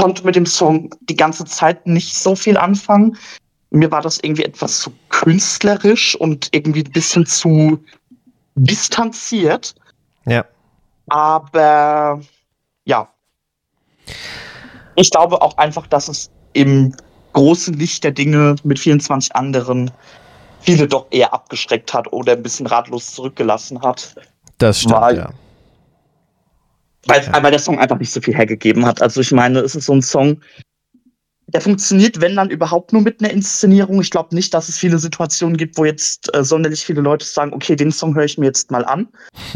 konnte mit dem Song die ganze Zeit nicht so viel anfangen. Mir war das irgendwie etwas zu künstlerisch und irgendwie ein bisschen zu distanziert. Ja. Aber ja, ich glaube auch einfach, dass es im großen Licht der Dinge mit 24 anderen viele doch eher abgeschreckt hat oder ein bisschen ratlos zurückgelassen hat. Das stimmt, weil der Song einfach nicht so viel hergegeben hat. Also ich meine, es ist so ein Song, der funktioniert, wenn dann überhaupt nur mit einer Inszenierung. Ich glaube nicht, dass es viele Situationen gibt, wo jetzt sonderlich viele Leute sagen, okay, den Song höre ich mir jetzt mal an.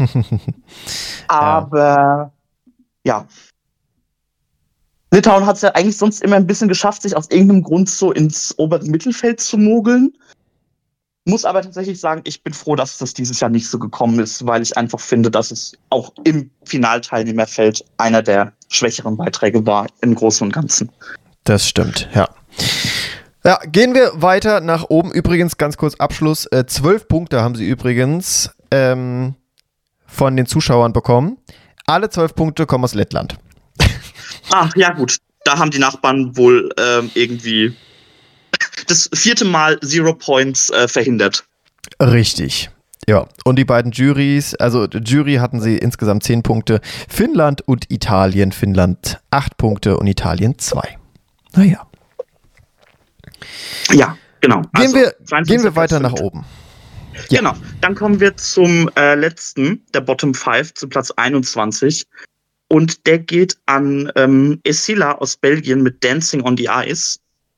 Aber ja. Litauen hat es ja eigentlich sonst immer ein bisschen geschafft, sich aus irgendeinem Grund so ins obere Mittelfeld zu mogeln. Muss aber tatsächlich sagen, ich bin froh, dass das dieses Jahr nicht so gekommen ist, weil ich einfach finde, dass es auch im Finalteilnehmerfeld einer der schwächeren Beiträge war im Großen und Ganzen. Das stimmt, ja. Ja, gehen wir weiter nach oben. Übrigens, ganz kurz Abschluss. 12 Punkte haben sie übrigens von den Zuschauern bekommen. Alle 12 Punkte kommen aus Lettland. Ach, ja gut. Da haben die Nachbarn wohl irgendwie das 4. Mal 0 Points verhindert. Richtig. Ja, und die beiden Jurys, also Jury hatten sie insgesamt 10 Punkte. Finnland und Italien. Finnland 8 Punkte und Italien 2. Naja. Ja, genau. Gehen wir weiter nach oben. Ja. Genau, dann kommen wir zum letzten, der Bottom 5, zu Platz 21. Und der geht an Essila aus Belgien mit Dancing on the Ice.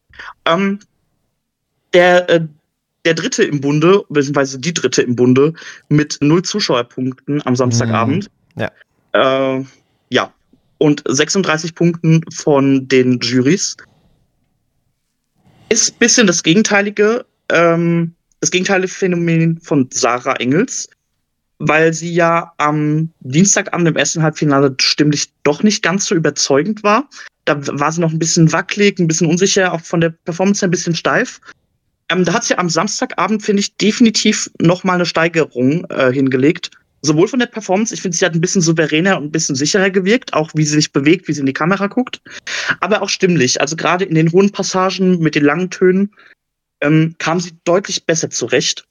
Der dritte im Bunde, beziehungsweise die dritte im Bunde, mit 0 Zuschauerpunkten am Samstagabend. Ja. Ja. Und 36 Punkten von den Jurys. Ist ein bisschen das gegenteilige Phänomen von Sarah Engels, weil sie ja am Dienstagabend im ersten Halbfinale stimmlich doch nicht ganz so überzeugend war. Da war sie noch ein bisschen wackelig, ein bisschen unsicher, auch von der Performance her ein bisschen steif. Da hat sie am Samstagabend, finde ich, definitiv nochmal eine Steigerung hingelegt. Sowohl von der Performance, ich finde, sie hat ein bisschen souveräner und ein bisschen sicherer gewirkt, auch wie sie sich bewegt, wie sie in die Kamera guckt, aber auch stimmlich. Also gerade in den hohen Passagen mit den langen Tönen kam sie deutlich besser zurecht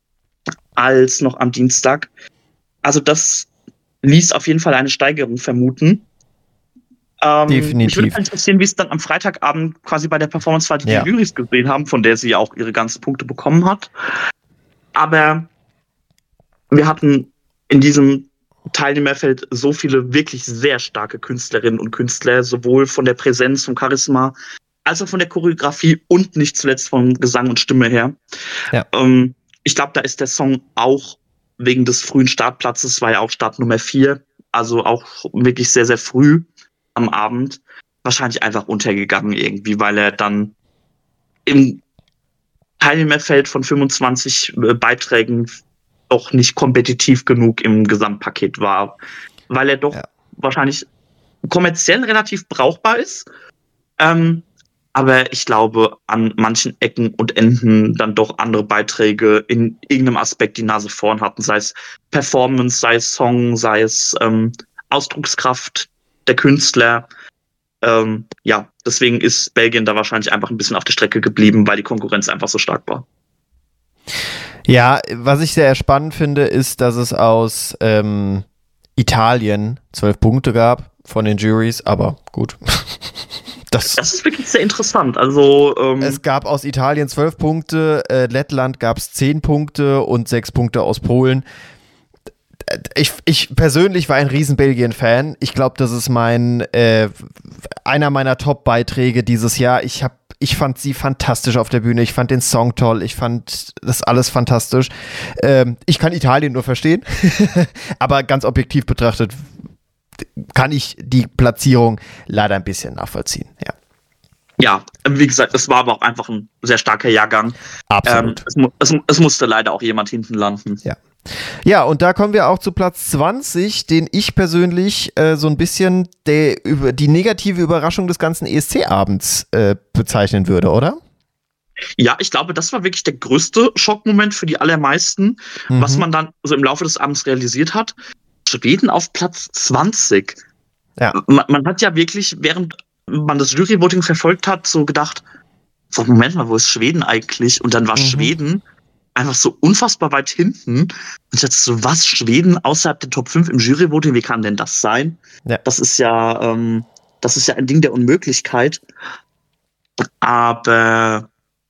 als noch am Dienstag. Also das ließ auf jeden Fall eine Steigerung vermuten. Definitiv. Mich würde interessieren, wie es dann am Freitagabend quasi bei der Performance war, die die Jurys gesehen haben, von der sie ja auch ihre ganzen Punkte bekommen hat. Aber wir hatten in diesem Teilnehmerfeld so viele wirklich sehr starke Künstlerinnen und Künstler, sowohl von der Präsenz, vom Charisma, als auch von der Choreografie und nicht zuletzt von Gesang und Stimme her. Ja. Ich glaube, da ist der Song auch wegen des frühen Startplatzes, war ja auch Start Nummer 4, also auch wirklich sehr, sehr früh am Abend, wahrscheinlich einfach untergegangen irgendwie, weil er dann im Teilnehmerfeld von 25 Beiträgen doch nicht kompetitiv genug im Gesamtpaket war, weil er doch wahrscheinlich kommerziell relativ brauchbar ist, aber ich glaube, an manchen Ecken und Enden dann doch andere Beiträge in irgendeinem Aspekt die Nase vorn hatten, sei es Performance, sei es Song, sei es Ausdruckskraft der Künstler. Deswegen ist Belgien da wahrscheinlich einfach ein bisschen auf der Strecke geblieben, weil die Konkurrenz einfach so stark war. Ja, was ich sehr spannend finde, ist, dass es aus Italien 12 Punkte gab von den Jurys, aber gut. Das ist wirklich sehr interessant. Also es gab aus Italien 12 Punkte, Lettland gab es 10 Punkte und 6 Punkte aus Polen. Ich persönlich war ein riesen Belgien-Fan. Ich glaube, das ist einer meiner Top-Beiträge dieses Jahr. Ich fand sie fantastisch auf der Bühne. Ich fand den Song toll. Ich fand das alles fantastisch. Ich kann Italien nur verstehen. Aber ganz objektiv betrachtet kann ich die Platzierung leider ein bisschen nachvollziehen. Ja, wie gesagt, es war aber auch einfach ein sehr starker Jahrgang. Absolut. Es musste leider auch jemand hinten landen. Ja, und da kommen wir auch zu Platz 20, den ich persönlich so ein bisschen die negative Überraschung des ganzen ESC-Abends bezeichnen würde, oder? Ja, ich glaube, das war wirklich der größte Schockmoment für die allermeisten, was man dann so im Laufe des Abends realisiert hat. Schweden auf Platz 20. Ja. Man hat ja wirklich während man das Jury-Voting verfolgt hat, so gedacht, so, Moment mal, wo ist Schweden eigentlich? Und dann war Schweden einfach so unfassbar weit hinten. Und ich dachte so, was, Schweden außerhalb der Top 5 im Jury-Voting, wie kann denn das sein? Ja. Das ist ja ein Ding der Unmöglichkeit. Aber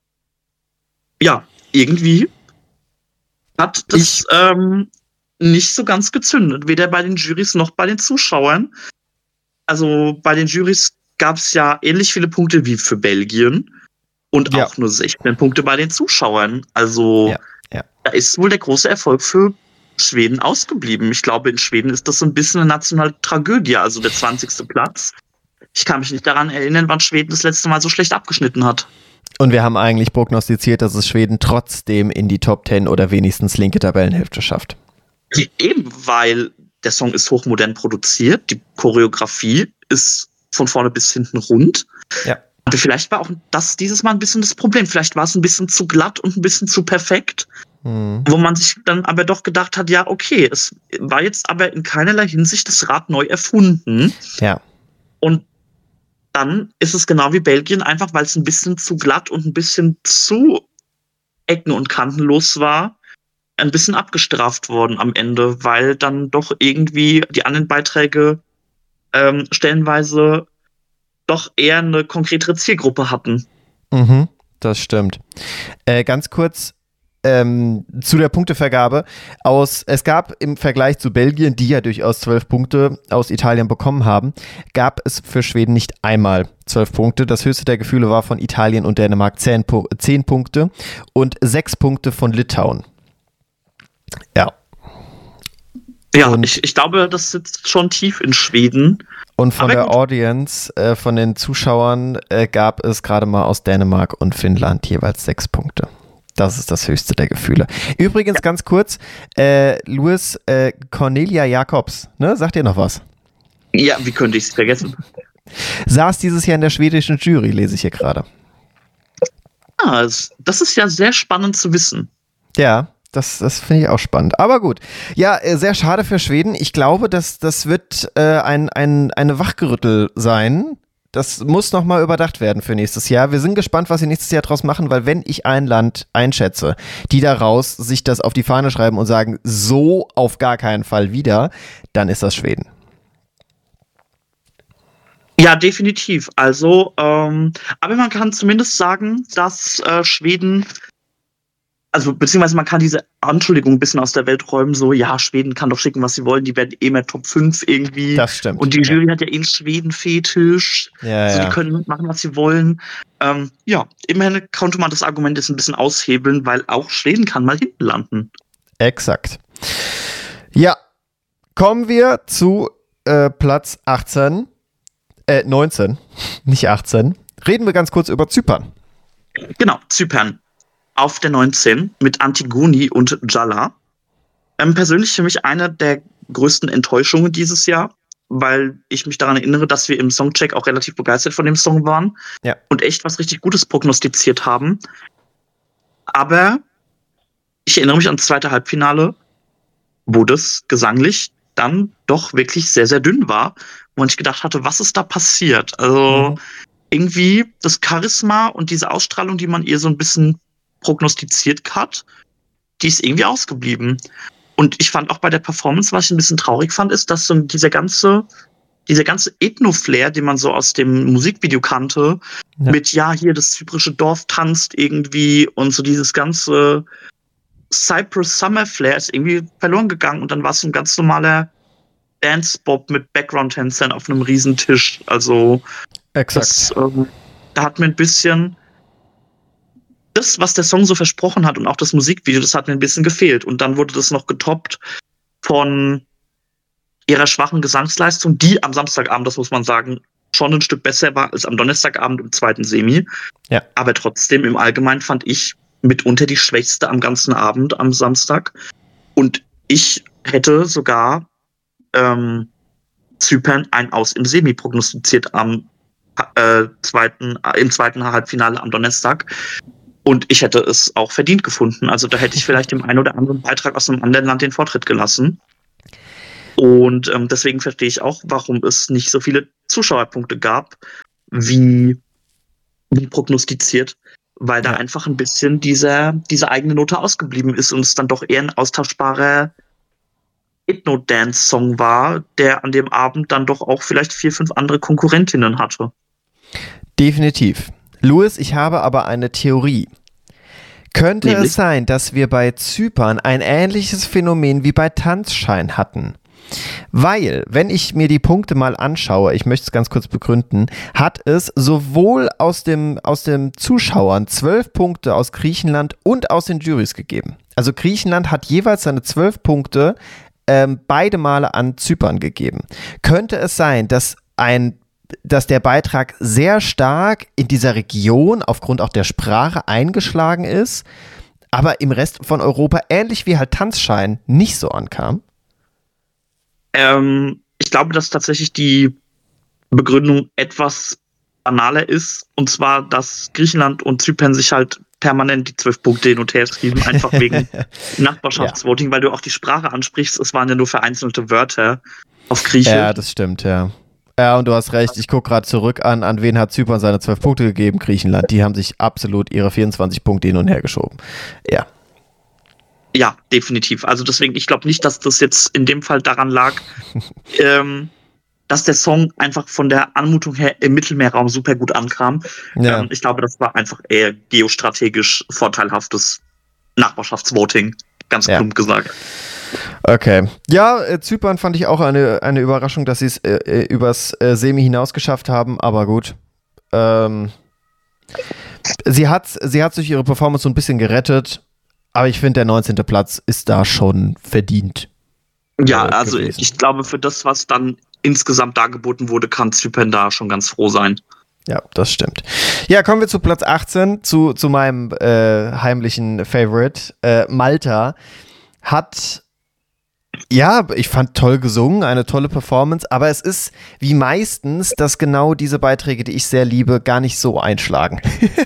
ja, irgendwie hat das nicht so ganz gezündet, weder bei den Jurys noch bei den Zuschauern. Also bei den Jurys gab es ja ähnlich viele Punkte wie für Belgien und auch nur 16 Punkte bei den Zuschauern. Also da ist wohl der große Erfolg für Schweden ausgeblieben. Ich glaube, in Schweden ist das so ein bisschen eine nationale Tragödie, also der 20. Platz. Ich kann mich nicht daran erinnern, wann Schweden das letzte Mal so schlecht abgeschnitten hat. Und wir haben eigentlich prognostiziert, dass es Schweden trotzdem in die Top 10 oder wenigstens linke Tabellenhälfte schafft. Eben, weil der Song ist hochmodern produziert, die Choreografie ist von vorne bis hinten rund. Ja. Aber vielleicht war auch das dieses Mal ein bisschen das Problem. Vielleicht war es ein bisschen zu glatt und ein bisschen zu perfekt, wo man sich dann aber doch gedacht hat, ja, okay, es war jetzt aber in keinerlei Hinsicht das Rad neu erfunden. Ja. Und dann ist es genau wie Belgien, einfach weil es ein bisschen zu glatt und ein bisschen zu ecken- und kantenlos war, ein bisschen abgestraft worden am Ende, weil dann doch irgendwie die anderen Beiträge stellenweise doch eher eine konkretere Zielgruppe hatten. Das stimmt. Ganz kurz zu der Punktevergabe. Es gab im Vergleich zu Belgien, die ja durchaus 12 Punkte aus Italien bekommen haben, gab es für Schweden nicht einmal 12 Punkte. Das höchste der Gefühle war von Italien und Dänemark 10 Punkte und 6 Punkte von Litauen. Ja. Ja, ich glaube, das sitzt schon tief in Schweden. Und von der Audience, von den Zuschauern, gab es gerade mal aus Dänemark und Finnland jeweils 6 Punkte. Das ist das höchste der Gefühle. Übrigens, ganz kurz, Louis, Cornelia Jacobs, ne? Sagt ihr noch was? Ja, wie könnte ich es vergessen? Saß dieses Jahr in der schwedischen Jury, lese ich hier gerade. Ah, das ist ja sehr spannend zu wissen. Ja. Das finde ich auch spannend. Aber gut. Ja, sehr schade für Schweden. Ich glaube, das wird eine Wachgerüttel sein. Das muss nochmal überdacht werden für nächstes Jahr. Wir sind gespannt, was sie nächstes Jahr draus machen, weil wenn ich ein Land einschätze, die daraus sich das auf die Fahne schreiben und sagen, so auf gar keinen Fall wieder, dann ist das Schweden. Ja, definitiv. Also, aber man kann zumindest sagen, dass Schweden, also beziehungsweise man kann diese Anschuldigung ein bisschen aus der Welt räumen, so, ja, Schweden kann doch schicken, was sie wollen, die werden eh mehr Top 5 irgendwie. Das stimmt. Und die Jury hat ja eh einen Schweden-Fetisch. Also die können machen, was sie wollen. Ja, immerhin konnte man das Argument jetzt ein bisschen aushebeln, weil auch Schweden kann mal hinten landen. Exakt. Ja, kommen wir zu Platz 19, nicht 18. Reden wir ganz kurz über Zypern. Genau, Zypern. Auf der 19 mit Antigoni und Jalla. Persönlich für mich eine der größten Enttäuschungen dieses Jahr, weil ich mich daran erinnere, dass wir im Songcheck auch relativ begeistert von dem Song waren und echt was richtig Gutes prognostiziert haben. Aber ich erinnere mich an das zweite Halbfinale, wo das gesanglich dann doch wirklich sehr, sehr dünn war, wo ich gedacht hatte, was ist da passiert? Also irgendwie das Charisma und diese Ausstrahlung, die man ihr so ein bisschen prognostiziert hat, die ist irgendwie ausgeblieben. Und ich fand auch bei der Performance, was ich ein bisschen traurig fand, ist, dass so dieser ganze Ethno-Flair, den man so aus dem Musikvideo kannte, mit hier das zyprische Dorf tanzt irgendwie und so dieses ganze Cyprus Summer Flair ist irgendwie verloren gegangen und dann war es ein ganz normaler Dance-Bob mit Background-Tänzern auf einem Riesentisch. Also exakt. Da hat mir ein bisschen das, was der Song so versprochen hat und auch das Musikvideo, das hat mir ein bisschen gefehlt. Und dann wurde das noch getoppt von ihrer schwachen Gesangsleistung, die am Samstagabend, das muss man sagen, schon ein Stück besser war als am Donnerstagabend im zweiten Semi. Ja. Aber trotzdem im Allgemeinen fand ich mitunter die schwächste am ganzen Abend am Samstag. Und ich hätte sogar Zypern ein Aus im Semi prognostiziert im zweiten Halbfinale am Donnerstag. Und ich hätte es auch verdient gefunden. Also da hätte ich vielleicht dem einen oder anderen Beitrag aus einem anderen Land den Vortritt gelassen. Und deswegen verstehe ich auch, warum es nicht so viele Zuschauerpunkte gab. wie prognostiziert, weil da einfach ein bisschen diese eigene Note ausgeblieben ist und es dann doch eher ein austauschbarer Ethno-Dance-Song war, der an dem Abend dann doch auch vielleicht 4, 5 andere Konkurrentinnen hatte. Definitiv. Louis, ich habe aber eine Theorie. Könnte Nämlich? es sein, dass wir bei Zypern ein ähnliches Phänomen wie bei Tanzschein hatten? Weil, wenn ich mir die Punkte mal anschaue, ich möchte es ganz kurz begründen, hat es sowohl aus den Zuschauern 12 Punkte aus Griechenland und aus den Jurys gegeben. Also Griechenland hat jeweils seine 12 Punkte beide Male an Zypern gegeben. Könnte es sein, dass der Beitrag sehr stark in dieser Region aufgrund auch der Sprache eingeschlagen ist, aber im Rest von Europa, ähnlich wie halt Tanzschein, nicht so ankam? Ich glaube, dass tatsächlich die Begründung etwas banaler ist, und zwar, dass Griechenland und Zypern sich halt permanent die 12 Punkte hin und her schrieben, einfach wegen Nachbarschaftsvoting, weil du auch die Sprache ansprichst, es waren ja nur vereinzelte Wörter auf Griechisch. Ja, das stimmt, ja. Ja, und du hast recht, ich gucke gerade zurück an wen hat Zypern seine 12 Punkte gegeben? Griechenland. Die haben sich absolut ihre 24 Punkte hin und her geschoben. Ja. Ja, definitiv. Also deswegen, ich glaube nicht, dass das jetzt in dem Fall daran lag, dass der Song einfach von der Anmutung her im Mittelmeerraum super gut ankam. Ja. Ich glaube, das war einfach eher geostrategisch vorteilhaftes Nachbarschaftsvoting, ganz plump gesagt. Okay. Ja, Zypern fand ich auch eine Überraschung, dass sie es übers Semi hinaus geschafft haben, aber gut. Sie hat durch ihre Performance so ein bisschen gerettet, aber ich finde, der 19. Platz ist da schon verdient. Ja, also gewesen. Ich glaube, für das, was dann insgesamt dargeboten wurde, kann Zypern da schon ganz froh sein. Ja, das stimmt. Ja, kommen wir zu Platz 18, zu meinem heimlichen Favorite. Malta hat, ja, ich fand toll gesungen, eine tolle Performance, aber es ist wie meistens, dass genau diese Beiträge, die ich sehr liebe, gar nicht so einschlagen.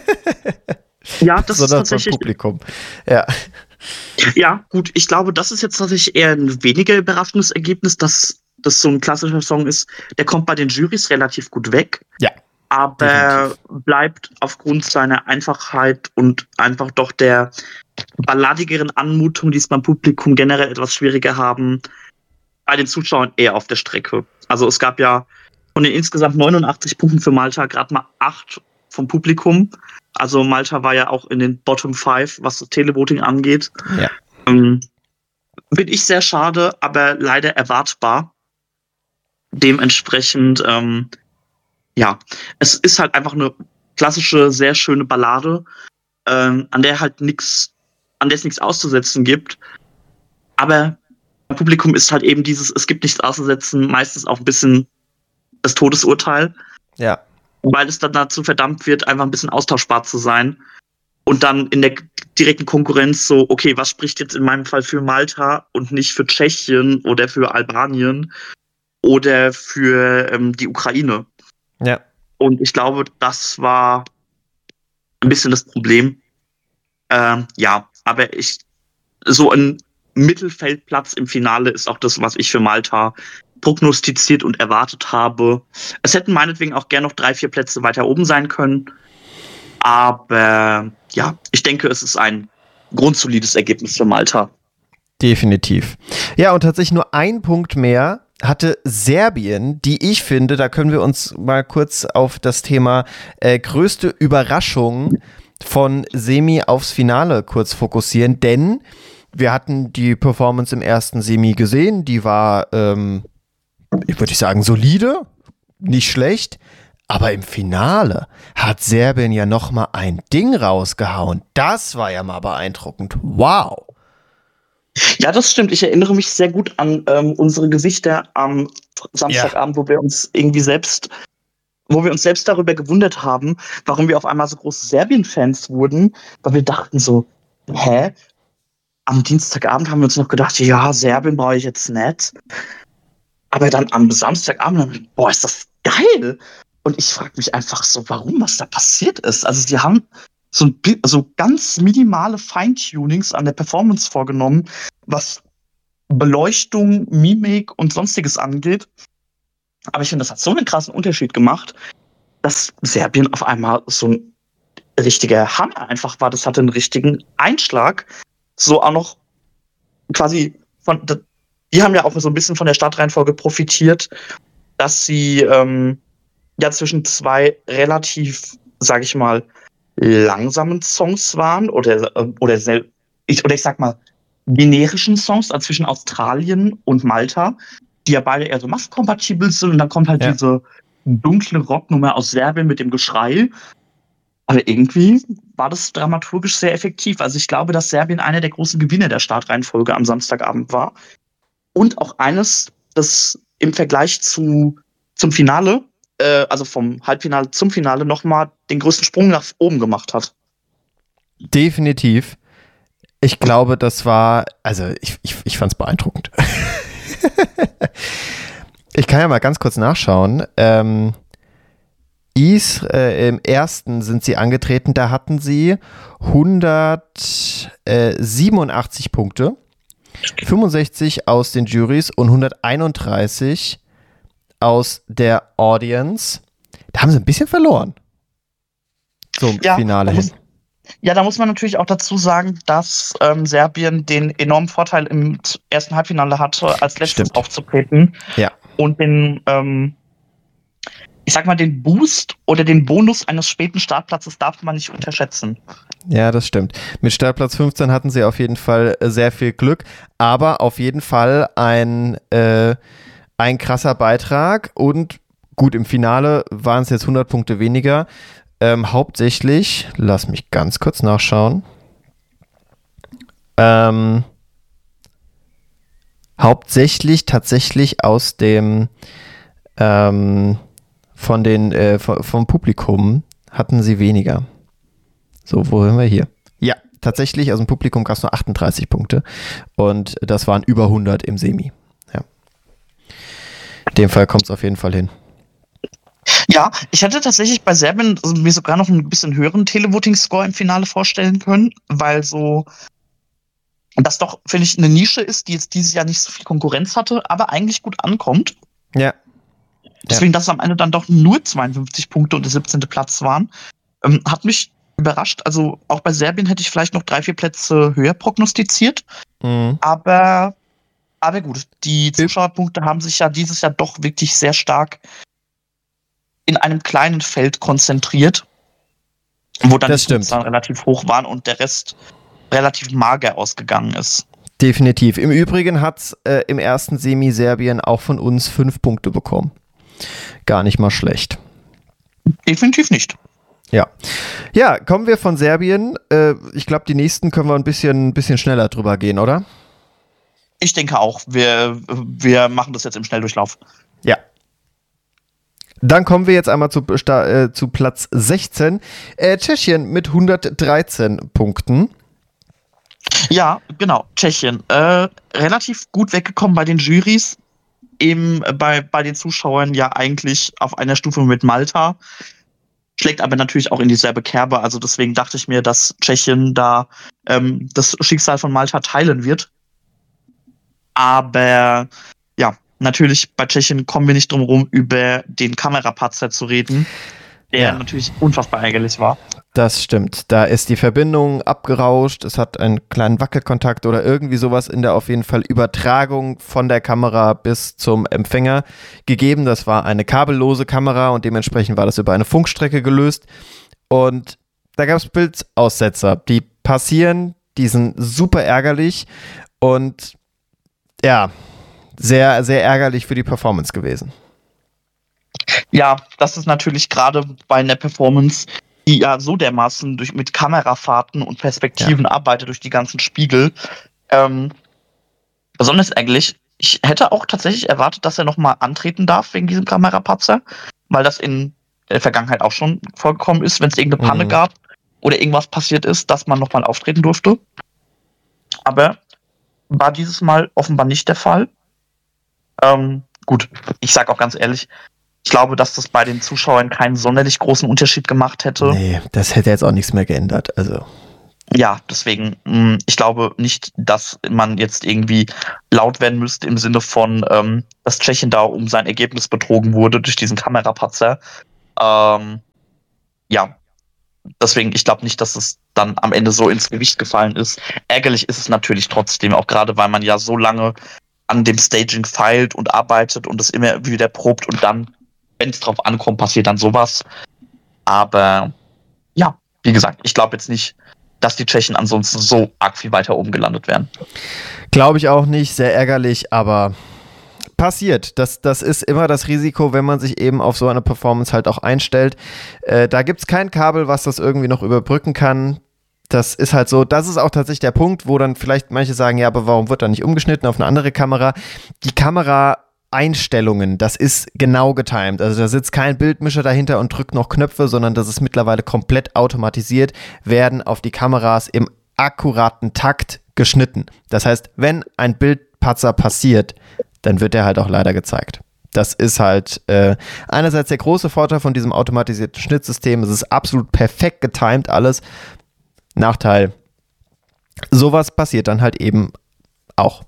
Ja, das ist sondern tatsächlich. Vom Publikum. Ja. Ja, gut, ich glaube, das ist jetzt tatsächlich eher ein weniger überraschendes Ergebnis, dass das so ein klassischer Song ist. Der kommt bei den Jurys relativ gut weg. Ja. Aber definitiv. bleibt aufgrund seiner Einfachheit und einfach doch der balladigeren Anmutung, die es beim Publikum generell etwas schwieriger haben, bei den Zuschauern eher auf der Strecke. Also es gab ja von den insgesamt 89 Punkten für Malta gerade mal 8 vom Publikum. Also Malta war ja auch in den Bottom 5, was das Televoting angeht. Ja. Bin ich sehr schade, aber leider erwartbar. Dementsprechend, ja, es ist halt einfach eine klassische, sehr schöne Ballade, an der es nichts auszusetzen gibt. Aber beim Publikum ist halt eben es gibt nichts auszusetzen, meistens auch ein bisschen das Todesurteil. Ja. Weil es dann dazu verdammt wird, einfach ein bisschen austauschbar zu sein. Und dann in der direkten Konkurrenz so, okay, was spricht jetzt in meinem Fall für Malta und nicht für Tschechien oder für Albanien oder für die Ukraine? Ja. Und ich glaube, das war ein bisschen das Problem. Ja, aber so ein Mittelfeldplatz im Finale ist auch das, was ich für Malta prognostiziert und erwartet habe. Es hätten meinetwegen auch gern noch 3, 4 Plätze weiter oben sein können. Aber ja, ich denke, es ist ein grundsolides Ergebnis für Malta. Definitiv. Ja, und tatsächlich nur ein Punkt mehr hatte Serbien, die ich finde, da können wir uns mal kurz auf das Thema größte Überraschung von Semi aufs Finale kurz fokussieren, denn wir hatten die Performance im ersten Semi gesehen, die war ich würde sagen, solide, nicht schlecht, aber im Finale hat Serbien ja nochmal ein Ding rausgehauen. Das war ja mal beeindruckend. Wow. Ja, das stimmt. Ich erinnere mich sehr gut an unsere Gesichter am Samstagabend, wo wir uns selbst darüber gewundert haben, warum wir auf einmal so große Serbien-Fans wurden, weil wir dachten so, hä? Am Dienstagabend haben wir uns noch gedacht, ja, Serbien brauche ich jetzt nicht. Aber dann am Samstagabend, boah, ist das geil! Und ich frage mich einfach so, warum, was da passiert ist. Also sie haben so ganz minimale Feintunings an der Performance vorgenommen, was Beleuchtung, Mimik und sonstiges angeht. Aber ich finde, das hat so einen krassen Unterschied gemacht. dass Serbien auf einmal so ein richtiger Hammer einfach war. Das hatte einen richtigen Einschlag. So auch noch quasi die haben ja auch so ein bisschen von der Startreihenfolge profitiert, dass sie ja zwischen zwei relativ, sag ich mal, langsamen Songs waren oder ich sag mal generischen Songs, also zwischen Australien und Malta, die ja beide eher so massenkompatibel sind, und dann kommt halt diese dunkle Rocknummer aus Serbien mit dem Geschrei. Aber irgendwie war das dramaturgisch sehr effektiv. Also ich glaube, dass Serbien einer der großen Gewinner der Startreihenfolge am Samstagabend war. Und auch eines, das im Vergleich zum Finale, also vom Halbfinale zum Finale, nochmal den größten Sprung nach oben gemacht hat. Definitiv. Ich glaube, das war, also ich fand es beeindruckend. Ich kann ja mal ganz kurz nachschauen. Im ersten sind sie angetreten, da hatten sie 187 Punkte, 65 aus den Jurys und 131 aus der Audience. Da haben sie ein bisschen verloren. So im Finale hin. Ja, da muss man natürlich auch dazu sagen, dass Serbien den enormen Vorteil im ersten Halbfinale hatte, als letztes aufzutreten. Ja. Und den, ich sag mal, den Boost oder den Bonus eines späten Startplatzes darf man nicht unterschätzen. Ja, das stimmt. Mit Startplatz 15 hatten sie auf jeden Fall sehr viel Glück, aber auf jeden Fall ein krasser Beitrag, und gut, im Finale waren es jetzt 100 Punkte weniger. Hauptsächlich, lass mich ganz kurz nachschauen. Hauptsächlich tatsächlich aus dem vom Publikum hatten sie weniger. So, wo sind wir hier? Ja, tatsächlich aus dem Publikum gab es nur 38 Punkte, und das waren über 100 im Semi. Ja. In dem Fall kommt es auf jeden Fall hin. Ja, ich hätte tatsächlich bei Serbien mir sogar noch ein bisschen höheren Televoting-Score im Finale vorstellen können, weil so das doch, finde ich, eine Nische ist, die jetzt dieses Jahr nicht so viel Konkurrenz hatte, aber eigentlich gut ankommt. Ja. Deswegen, dass es am Ende dann doch nur 52 Punkte und der 17. Platz waren, hat mich überrascht. Also auch bei Serbien hätte ich vielleicht noch 3-4 Plätze höher prognostiziert. Mhm. Aber gut, die Zuschauerpunkte haben sich ja dieses Jahr doch wirklich sehr stark in einem kleinen Feld konzentriert, wo dann die Zahlen relativ hoch waren und der Rest relativ mager ausgegangen ist. Definitiv. Im Übrigen hat es im ersten Semi Serbien auch von uns 5 Punkte bekommen. Gar nicht mal schlecht. Definitiv nicht. Ja. Ja, kommen wir von Serbien. Ich glaube, die nächsten können wir ein bisschen schneller drüber gehen, oder? Ich denke auch. Wir machen das jetzt im Schnelldurchlauf. Ja. Dann kommen wir jetzt einmal zu Platz 16. Tschechien mit 113 Punkten. Ja, genau. Tschechien. Relativ gut weggekommen bei den Jurys. Bei den Zuschauern ja eigentlich auf einer Stufe mit Malta. Schlägt aber natürlich auch in dieselbe Kerbe. Also deswegen dachte ich mir, dass Tschechien da das Schicksal von Malta teilen wird. Aber ja, natürlich bei Tschechien kommen wir nicht drum herum, über den Kamerapatzer zu reden, der natürlich unfassbar ärgerlich war. Das stimmt. Da ist die Verbindung abgerauscht. Es hat einen kleinen Wackelkontakt oder irgendwie sowas in der auf jeden Fall Übertragung von der Kamera bis zum Empfänger gegeben. Das war eine kabellose Kamera und dementsprechend war das über eine Funkstrecke gelöst. Und da gab es Bildaussetzer, die passieren, die sind super ärgerlich und ja, sehr, sehr ärgerlich für die Performance gewesen. Ja, das ist natürlich gerade bei einer Performance, die ja so dermaßen mit Kamerafahrten und Perspektiven arbeitet durch die ganzen Spiegel. Besonders ärgerlich. Ich hätte auch tatsächlich erwartet, dass er nochmal antreten darf wegen diesem Kamerapatzer, weil das in der Vergangenheit auch schon vorgekommen ist, wenn es irgendeine Panne gab oder irgendwas passiert ist, dass man nochmal auftreten durfte. Aber war dieses Mal offenbar nicht der Fall. Gut, ich sag auch ganz ehrlich, ich glaube, dass das bei den Zuschauern keinen sonderlich großen Unterschied gemacht hätte. Nee, das hätte jetzt auch nichts mehr geändert. Also. Ja, deswegen, ich glaube nicht, dass man jetzt irgendwie laut werden müsste im Sinne von, dass Tschechien da um sein Ergebnis betrogen wurde durch diesen Kamerapatzer. Ja, deswegen, ich glaube nicht, dass es dann am Ende so ins Gewicht gefallen ist. Ärgerlich ist es natürlich trotzdem, auch gerade weil man ja so lange an dem Staging feilt und arbeitet und es immer wieder probt und dann, wenn es drauf ankommt, passiert dann sowas. Aber ja, wie gesagt, ich glaube jetzt nicht, dass die Tschechen ansonsten so arg viel weiter oben gelandet wären. Glaube ich auch nicht, sehr ärgerlich, aber passiert. Das ist immer das Risiko, wenn man sich eben auf so eine Performance halt auch einstellt. Da gibt es kein Kabel, was das irgendwie noch überbrücken kann. Das ist halt so, das ist auch tatsächlich der Punkt, wo dann vielleicht manche sagen, ja, aber warum wird da nicht umgeschnitten auf eine andere Kamera? Die Kameraeinstellungen, das ist genau getimed. Also da sitzt kein Bildmischer dahinter und drückt noch Knöpfe, sondern das ist mittlerweile komplett automatisiert, werden auf die Kameras im akkuraten Takt geschnitten. Das heißt, wenn ein Bildpatzer passiert, dann wird der halt auch leider gezeigt. Das ist halt einerseits der große Vorteil von diesem automatisierten Schnittsystem. Es ist absolut perfekt getimed alles. Nachteil, sowas passiert dann halt eben auch.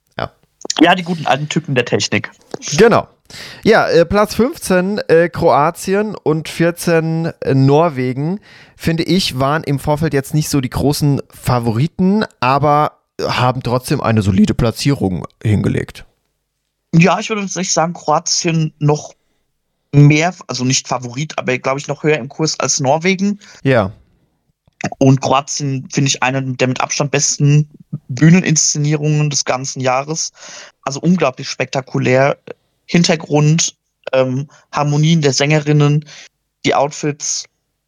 Ja, die guten alten Typen der Technik. Genau. Ja, Platz 15 Kroatien und 14 Norwegen, finde ich, waren im Vorfeld jetzt nicht so die großen Favoriten, aber haben trotzdem eine solide Platzierung hingelegt. Ja, ich würde tatsächlich sagen, Kroatien noch mehr, also nicht Favorit, aber glaube ich noch höher im Kurs als Norwegen. Ja. Und Kroatien finde ich eine der mit Abstand besten Bühneninszenierungen des ganzen Jahres. Also unglaublich spektakulär. Hintergrund, Harmonien der Sängerinnen, die Outfits.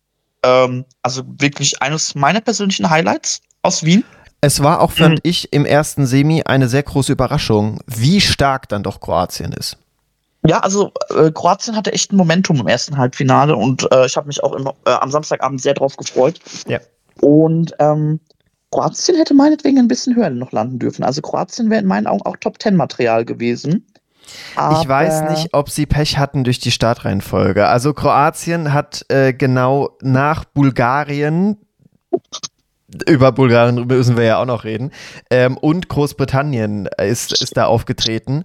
Also wirklich eines meiner persönlichen Highlights aus Wien. Es war auch, fand ich, im ersten Semi eine sehr große Überraschung, wie stark dann doch Kroatien ist. Ja, also Kroatien hatte echt ein Momentum im ersten Halbfinale und ich habe mich auch am Samstagabend sehr drauf gefreut. Ja. Und Kroatien hätte meinetwegen ein bisschen höher noch landen dürfen. Also Kroatien wäre in meinen Augen auch Top-10-Material gewesen. Aber ich weiß nicht, ob sie Pech hatten durch die Startreihenfolge. Also Kroatien hat genau nach Bulgarien, über Bulgarien müssen wir ja auch noch reden, und Großbritannien ist da aufgetreten.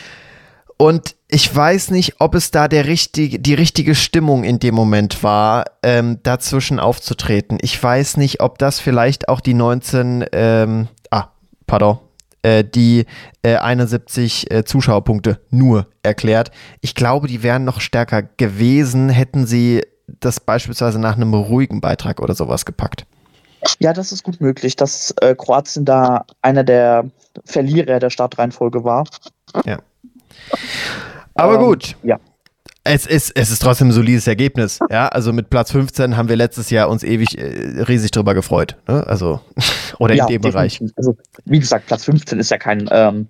Und ich weiß nicht, ob es da die richtige Stimmung in dem Moment war, dazwischen aufzutreten. Ich weiß nicht, ob das vielleicht auch die 71 Zuschauerpunkte nur erklärt. Ich glaube, die wären noch stärker gewesen, hätten sie das beispielsweise nach einem ruhigen Beitrag oder sowas gepackt. Ja, das ist gut möglich, dass Kroatien da einer der Verlierer der Startreihenfolge war. Ja. Aber gut. Ja. Es ist trotzdem ein solides Ergebnis. Ja, also mit Platz 15 haben wir letztes Jahr uns ewig riesig drüber gefreut. Ne? Also, oder in dem Bereich. Also, wie gesagt, Platz 15 ist ja kein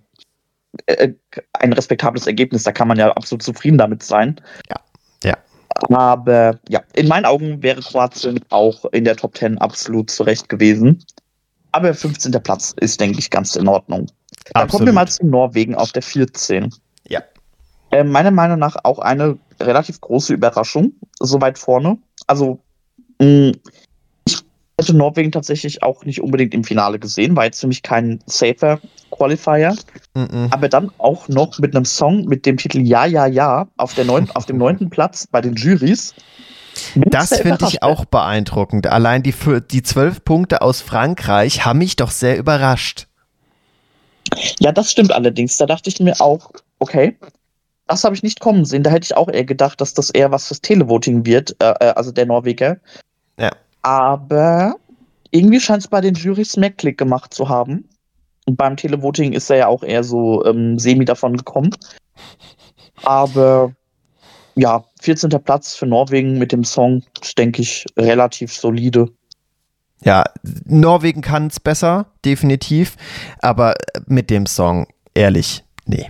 ein respektables Ergebnis. Da kann man ja absolut zufrieden damit sein. Ja. Aber ja, in meinen Augen wäre Kroatien auch in der Top 10 absolut zurecht gewesen. Aber 15. Platz ist, denke ich, ganz in Ordnung. Dann kommen wir mal zu Norwegen auf der 14. Ja. Meiner Meinung nach auch eine relativ große Überraschung, so weit vorne. Also, ich hätte Norwegen tatsächlich auch nicht unbedingt im Finale gesehen, war jetzt für mich kein safer Qualifier. Aber dann auch noch mit einem Song mit dem Titel Ja, Ja, Ja auf dem 9. Platz bei den Jurys. Das finde ich auch beeindruckend. Allein die 12 Punkte aus Frankreich haben mich doch sehr überrascht. Ja, das stimmt allerdings. Da dachte ich mir auch, okay, das habe ich nicht kommen sehen. Da hätte ich auch eher gedacht, dass das eher was fürs Televoting wird, also der Norweger. Ja. Aber irgendwie scheint es bei den Jurys mehr Klick gemacht zu haben. Und beim Televoting ist er ja auch eher so semi davon gekommen. Aber ja, 14. Platz für Norwegen mit dem Song, denke ich, relativ solide. Ja, Norwegen kann es besser, definitiv. Aber mit dem Song, ehrlich, nee.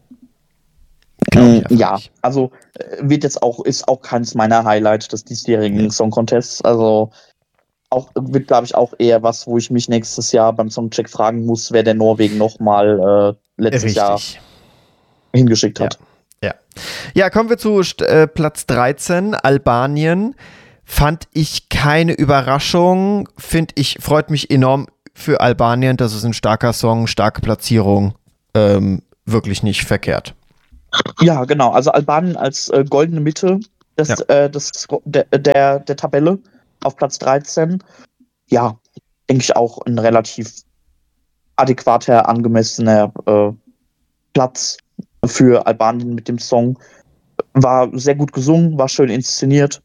Ja, also ist auch keins meiner Highlights des diesjährigen Song Contests. Also wird, glaube ich, auch eher was, wo ich mich nächstes Jahr beim Songcheck fragen muss, wer der Norwegen nochmal letztes Jahr hingeschickt hat. Ja, kommen wir zu Platz 13, Albanien. Fand ich keine Überraschung. Freut mich enorm für Albanien. Das ist ein starker Song, starke Platzierung. Wirklich nicht verkehrt. Ja, genau. Also Albanien als goldene Mitte der Tabelle auf Platz 13. Ja, denke ich auch ein relativ adäquater, angemessener Platz für Albanien mit dem Song. War sehr gut gesungen, war schön inszeniert.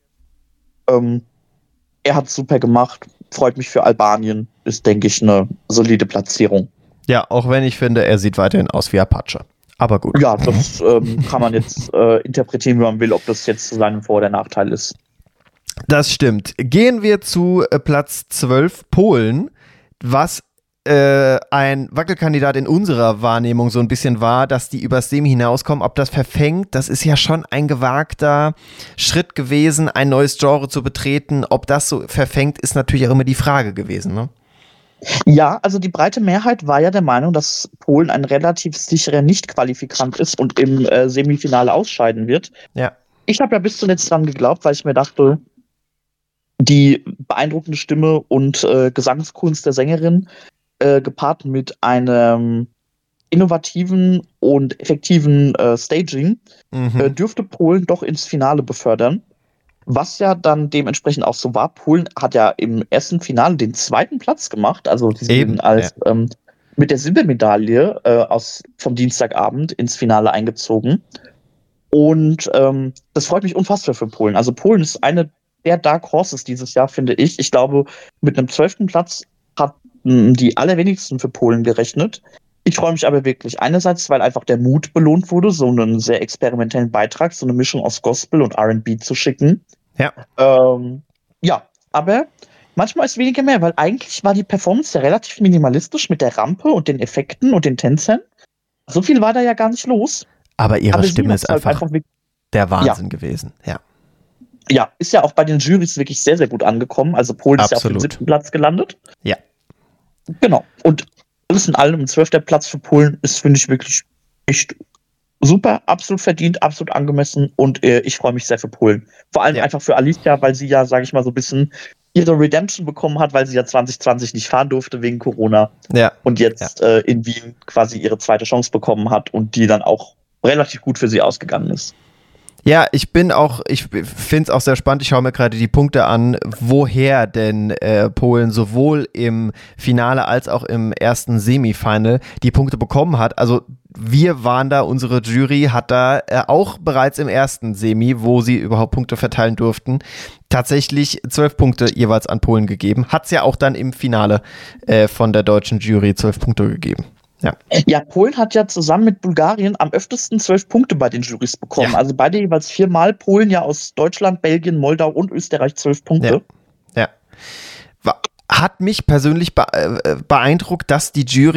Er hat super gemacht. Freut mich für Albanien. Ist, denke ich, eine solide Platzierung. Ja, auch wenn ich finde, er sieht weiterhin aus wie Apache. Aber gut. Ja, das kann man jetzt interpretieren, wie man will, ob das jetzt zu seinem Vor- oder Nachteil ist. Das stimmt. Gehen wir zu Platz 12, Polen, was ein Wackelkandidat in unserer Wahrnehmung so ein bisschen war, dass die übers Semi hinauskommen. Ob das verfängt, das ist ja schon ein gewagter Schritt gewesen, ein neues Genre zu betreten. Ob das so verfängt, ist natürlich auch immer die Frage gewesen, ne? Ja, also die breite Mehrheit war ja der Meinung, dass Polen ein relativ sicherer Nicht-Qualifikant ist und im Semifinale ausscheiden wird. Ja. Ich habe ja bis zuletzt dran geglaubt, weil ich mir dachte, die beeindruckende Stimme und Gesangskunst der Sängerin gepaart mit einem innovativen und effektiven Staging dürfte Polen doch ins Finale befördern. Was ja dann dementsprechend auch so war. Polen hat ja im ersten Finale den zweiten Platz gemacht, also die sind mit der Silbermedaille vom Dienstagabend ins Finale eingezogen. Und das freut mich unfassbar für Polen. Also Polen ist eine der Dark Horses dieses Jahr, finde ich. Ich glaube, mit einem 12. Platz hatten die allerwenigsten für Polen gerechnet. Ich freue mich aber wirklich einerseits, weil einfach der Mut belohnt wurde, so einen sehr experimentellen Beitrag, so eine Mischung aus Gospel und R&B zu schicken. Ja. Ja, aber manchmal ist weniger mehr, weil eigentlich war die Performance ja relativ minimalistisch mit der Rampe und den Effekten und den Tänzern. So viel war da ja gar nicht los. Aber ihre Stimme ist einfach der Wahnsinn gewesen. Ja. Ja, ist ja auch bei den Juries wirklich sehr, sehr gut angekommen. Also Polen ist ja auf dem 7. Platz gelandet. Ja. Genau. Und alles in allem ein 12. Platz für Polen ist, finde ich, wirklich echt super, absolut verdient, absolut angemessen und ich freue mich sehr für Polen. Vor allem einfach für Alicia, weil sie ja, sage ich mal, so ein bisschen ihre Redemption bekommen hat, weil sie ja 2020 nicht fahren durfte wegen Corona. Ja. Und jetzt in Wien quasi ihre zweite Chance bekommen hat und die dann auch relativ gut für sie ausgegangen ist. Ja, ich finde es auch sehr spannend, ich schaue mir gerade die Punkte an, woher denn Polen sowohl im Finale als auch im ersten Semifinal die Punkte bekommen hat. Also wir waren da, unsere Jury hat da auch bereits im ersten Semi, wo sie überhaupt Punkte verteilen durften, tatsächlich 12 Punkte jeweils an Polen gegeben. Hat es ja auch dann im Finale von der deutschen Jury 12 Punkte gegeben. Ja, Polen hat ja zusammen mit Bulgarien am öftesten 12 Punkte bei den Jurys bekommen. Ja. Also beide jeweils 4-mal. Polen ja aus Deutschland, Belgien, Moldau und Österreich 12 Punkte. Ja. Hat mich persönlich beeindruckt, dass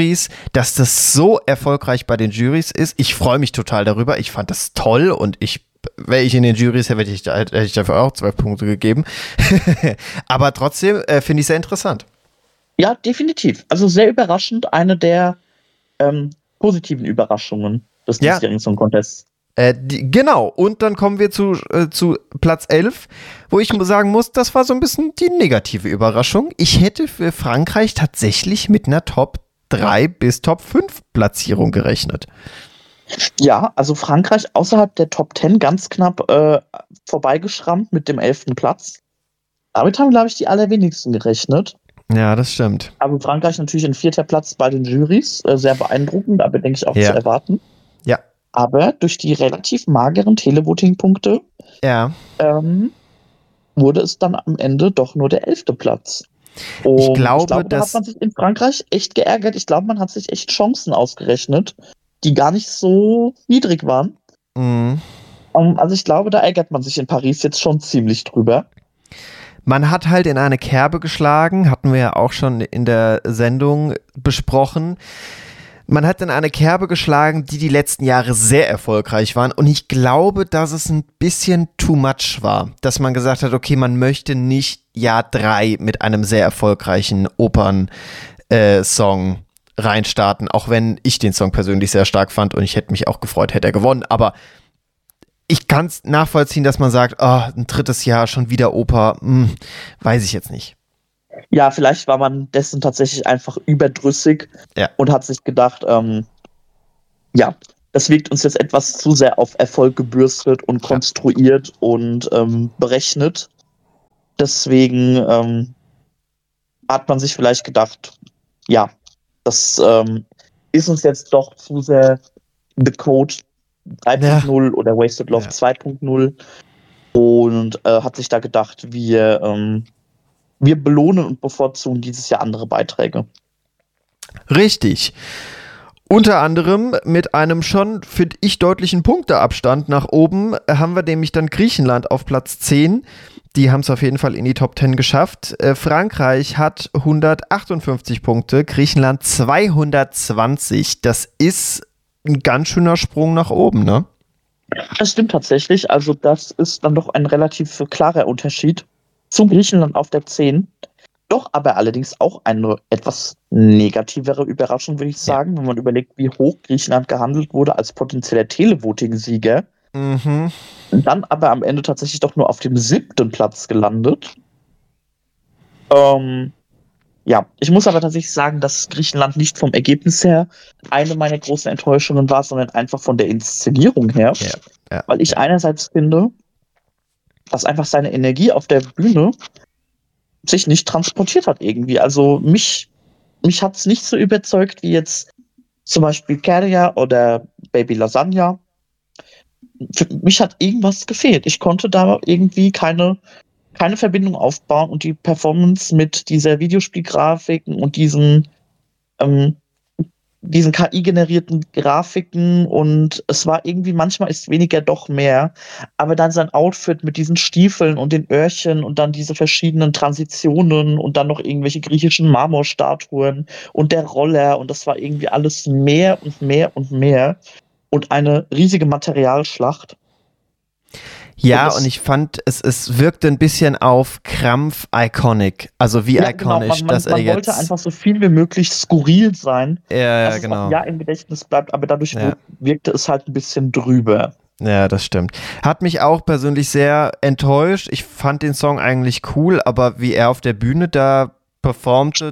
das so erfolgreich bei den Jurys ist. Ich freue mich total darüber. Ich fand das toll und wäre ich in den Jurys, hätte ich dafür auch 12 Punkte gegeben. Aber trotzdem finde ich sehr interessant. Ja, definitiv. Also sehr überraschend. Eine der positiven Überraschungen des diesjährigen Song Contests. Genau, und dann kommen wir zu Platz 11, wo ich sagen muss, das war so ein bisschen die negative Überraschung. Ich hätte für Frankreich tatsächlich mit einer Top 3 bis Top 5 Platzierung gerechnet. Ja, also Frankreich außerhalb der Top 10 ganz knapp vorbeigeschrammt mit dem 11. Platz. Damit haben, glaube ich, die allerwenigsten gerechnet. Ja, das stimmt. Aber Frankreich natürlich ein 4. Platz bei den Jurys, sehr beeindruckend, aber denke ich auch zu erwarten. Ja. Aber durch die relativ mageren Televoting-Punkte wurde es dann am Ende doch nur der 11. Platz. Und ich glaube, da hat man sich in Frankreich echt geärgert. Ich glaube, man hat sich echt Chancen ausgerechnet, die gar nicht so niedrig waren. Mhm. Also ich glaube, da ärgert man sich in Paris jetzt schon ziemlich drüber. Man hat halt in eine Kerbe geschlagen, hatten wir ja auch schon in der Sendung besprochen. Man hat in eine Kerbe geschlagen, die letzten Jahre sehr erfolgreich waren. Und ich glaube, dass es ein bisschen too much war. Dass man gesagt hat, okay, man möchte nicht Jahr 3 mit einem sehr erfolgreichen Opern-Song reinstarten. Auch wenn ich den Song persönlich sehr stark fand und ich hätte mich auch gefreut, hätte er gewonnen. Aber ich kann es nachvollziehen, dass man sagt, ein 3. Jahr, schon wieder Oper, weiß ich jetzt nicht. Ja, vielleicht war man dessen tatsächlich einfach überdrüssig und hat sich gedacht, das wirkt uns jetzt etwas zu sehr auf Erfolg gebürstet und konstruiert und berechnet. Deswegen hat man sich vielleicht gedacht, ja, das ist uns jetzt doch zu sehr The Code 3.0 oder Wasted Love 2.0 und hat sich da gedacht, wir belohnen und bevorzugen dieses Jahr andere Beiträge. Richtig. Unter anderem mit einem schon, finde ich, deutlichen Punkteabstand nach oben haben wir nämlich dann Griechenland auf Platz 10. Die haben es auf jeden Fall in die Top 10 geschafft. Frankreich hat 158 Punkte, Griechenland 220. Das ist ein ganz schöner Sprung nach oben, ne? Das stimmt tatsächlich. Also das ist dann doch ein relativ klarer Unterschied zu Griechenland auf der 10. Doch aber allerdings auch eine etwas negativere Überraschung, würde ich sagen, wenn man überlegt, wie hoch Griechenland gehandelt wurde als potenzieller Televoting-Sieger. Mhm. Dann aber am Ende tatsächlich doch nur auf dem 7. Platz gelandet. Ja, ich muss aber tatsächlich sagen, dass Griechenland nicht vom Ergebnis her eine meiner großen Enttäuschungen war, sondern einfach von der Inszenierung her. Weil ich einerseits finde, dass einfach seine Energie auf der Bühne sich nicht transportiert hat irgendwie. Also mich hat es nicht so überzeugt wie jetzt zum Beispiel Keria oder Baby Lasagna. Für mich hat irgendwas gefehlt. Ich konnte da irgendwie keine Verbindung aufbauen und die Performance mit dieser Videospielgrafiken und diesen KI-generierten Grafiken und es war irgendwie, manchmal ist weniger doch mehr, aber dann sein Outfit mit diesen Stiefeln und den Öhrchen und dann diese verschiedenen Transitionen und dann noch irgendwelche griechischen Marmorstatuen und der Roller und das war irgendwie alles mehr und mehr und mehr und eine riesige Materialschlacht. Ja, und ich fand, es wirkte ein bisschen auf Krampf iconic. Also wie iconisch, genau. dass er man jetzt... wollte einfach so viel wie möglich skurril sein, dass genau. es auch im Gedächtnis bleibt, aber dadurch wirkte es halt ein bisschen drüber. Ja, das stimmt. Hat mich auch persönlich sehr enttäuscht. Ich fand den Song eigentlich cool, aber wie er auf der Bühne da performte,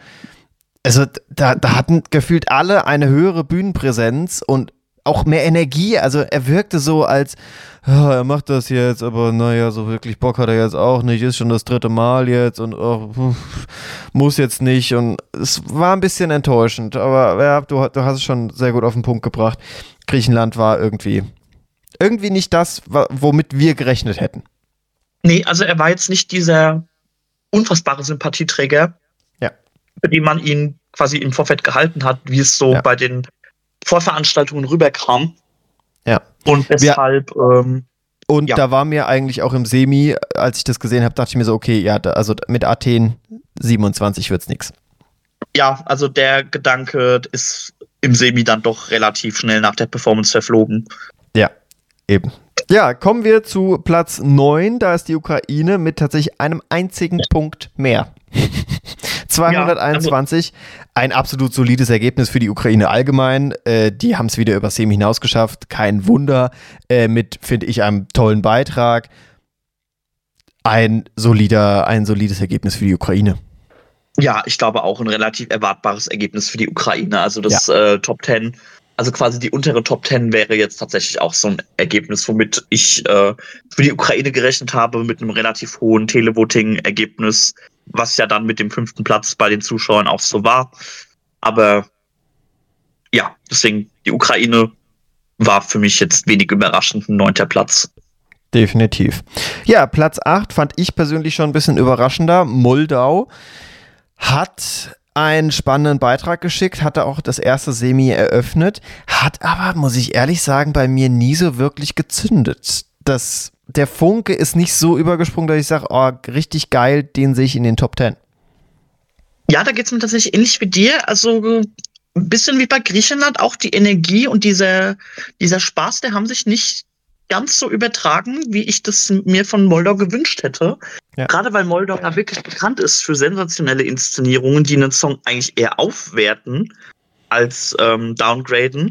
da hatten gefühlt alle eine höhere Bühnenpräsenz und auch mehr Energie, also er wirkte so als, er macht das jetzt, aber naja, so wirklich Bock hat er jetzt auch nicht, ist schon das 3. Mal jetzt und muss jetzt nicht und es war ein bisschen enttäuschend, aber ja, du hast es schon sehr gut auf den Punkt gebracht. Griechenland war irgendwie nicht das, womit wir gerechnet hätten. Nee, also er war jetzt nicht dieser unfassbare Sympathieträger, für den man ihn quasi im Vorfeld gehalten hat, wie es so bei den Vorveranstaltungen rüberkam. Ja. Und weshalb. Da war mir eigentlich auch im Semi, als ich das gesehen habe, dachte ich mir so, okay, also mit Athen 27 wird's nix. Ja, also der Gedanke ist im Semi dann doch relativ schnell nach der Performance verflogen. Ja, eben. Ja, kommen wir zu Platz 9. Da ist die Ukraine mit tatsächlich einem einzigen Punkt mehr. 221. Ein absolut solides Ergebnis für die Ukraine allgemein. Die haben es wieder über Semi hinaus geschafft. Kein Wunder. Mit, finde ich, einem tollen Beitrag. Ein solides Ergebnis für die Ukraine. Ja, ich glaube auch ein relativ erwartbares Ergebnis für die Ukraine. Also das Top 10, also quasi die untere Top 10 wäre jetzt tatsächlich auch so ein Ergebnis, womit ich für die Ukraine gerechnet habe, mit einem relativ hohen Televoting-Ergebnis, was ja dann mit dem 5. Platz bei den Zuschauern auch so war. Aber ja, deswegen, die Ukraine war für mich jetzt wenig überraschend ein 9. Platz. Definitiv. Ja, Platz 8 fand ich persönlich schon ein bisschen überraschender. Moldau hat einen spannenden Beitrag geschickt, hatte auch das erste Semi eröffnet, hat aber, muss ich ehrlich sagen, bei mir nie so wirklich gezündet. Der Funke ist nicht so übergesprungen, dass ich sage, oh, richtig geil, den sehe ich in den Top 10. Ja, da geht es mir tatsächlich ähnlich wie dir. Also ein bisschen wie bei Griechenland, auch die Energie und dieser Spaß, der haben sich nicht ganz so übertragen, wie ich das mir von Moldau gewünscht hätte. Ja. Gerade weil Moldau ja wirklich bekannt ist für sensationelle Inszenierungen, die einen Song eigentlich eher aufwerten als downgraden.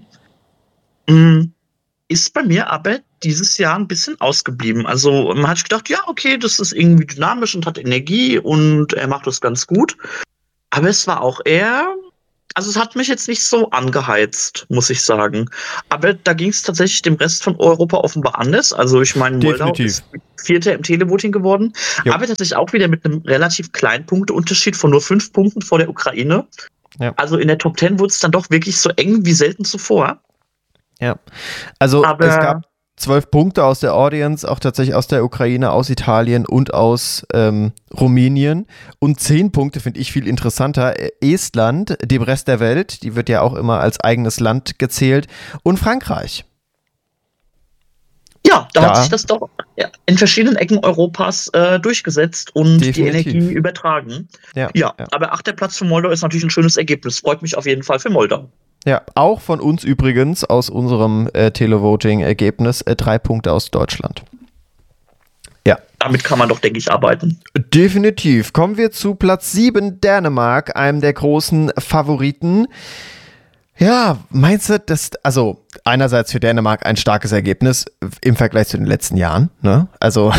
Ist bei mir aber dieses Jahr ein bisschen ausgeblieben. Also man hat gedacht, ja, okay, das ist irgendwie dynamisch und hat Energie und er macht das ganz gut. Aber es war auch eher Also es hat mich jetzt nicht so angeheizt, muss ich sagen. Aber da ging es tatsächlich dem Rest von Europa offenbar anders. Also ich meine, Moldau ist Vierter im Televoting geworden, Jo. aber tatsächlich auch wieder mit einem relativ kleinen Punkteunterschied von nur 5 Punkten vor der Ukraine. Ja. Also in der Top 10 wurde es dann doch wirklich so eng wie selten zuvor. Ja, also Aber es gab 12 Punkte aus der Audience, auch tatsächlich aus der Ukraine, aus Italien und aus Rumänien. Und 10 Punkte finde ich viel interessanter. Estland, dem Rest der Welt, die wird ja auch immer als eigenes Land gezählt. Und Frankreich. ja, da hat sich das doch in verschiedenen Ecken Europas durchgesetzt und die Definitiv. Energie übertragen. Ja, aber 8. Platz für Moldau ist natürlich ein schönes Ergebnis. Freut mich auf jeden Fall für Moldau. Ja, auch von uns übrigens aus unserem Televoting-Ergebnis 3 Punkte aus Deutschland. Ja. Damit kann man doch, denke ich, arbeiten. Definitiv. Kommen wir zu Platz 7, Dänemark, einem der großen Favoriten. Ja, meinst du, also einerseits für Dänemark ein starkes Ergebnis im Vergleich zu den letzten Jahren, ne? Also